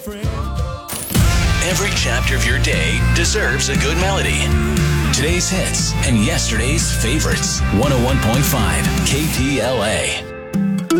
Every chapter of your day deserves a good melody. Today's hits and yesterday's favorites. 101.5 KPLA.